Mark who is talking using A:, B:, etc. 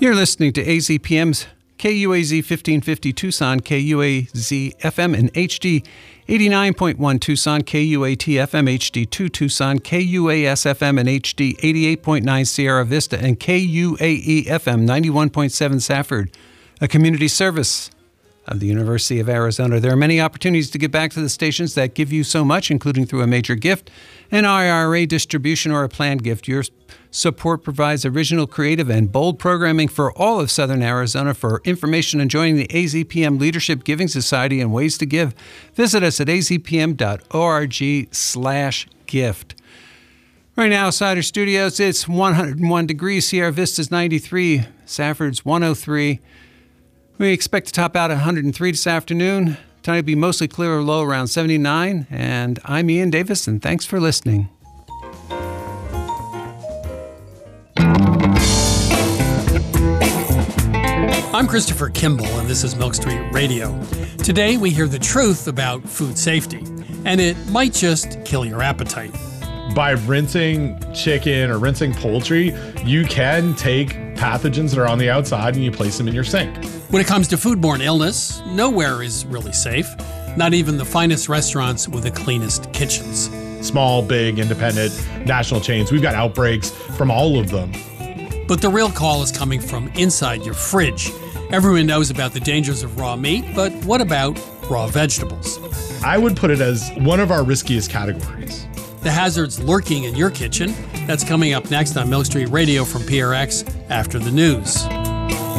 A: You're listening to AZPM's KUAZ 1550 Tucson, KUAZ FM and HD 89.1 Tucson, KUAT FM HD2 Tucson, KUAS FM and HD 88.9 Sierra Vista, and KUAE FM 91.7 Safford, a community service of the University of Arizona. There are many opportunities to give back to the stations that give you so much, including through a major gift, an IRA distribution, or a planned gift. Your support provides original, creative, and bold programming for all of Southern Arizona. For information on joining the AZPM Leadership Giving Society and ways to give, visit us at azpm.org/gift. Right now, outside our studios, it's 101 degrees. Sierra Vista's 93, Safford's 103. We expect to top out at 103 this afternoon. Tonight will be mostly clear or low around 79. And I'm Ian Davis, and thanks for listening.
B: I'm Christopher Kimball, and this is Milk Street Radio. Today, we hear the truth about food safety, and it might just kill your appetite.
C: By rinsing chicken or rinsing poultry, you can take pathogens that are on the outside and you place them in your sink.
B: When it comes to foodborne illness, nowhere is really safe, not even the finest restaurants with the cleanest kitchens.
C: Small, big, independent, national chains, we've got outbreaks from all of them.
B: But the real call is coming from inside your fridge. Everyone knows about the dangers of raw meat, but what about raw vegetables?
C: I would put it as one of our riskiest categories.
B: The hazards lurking in your kitchen. That's coming up next on Milk Street Radio from PRX after the news.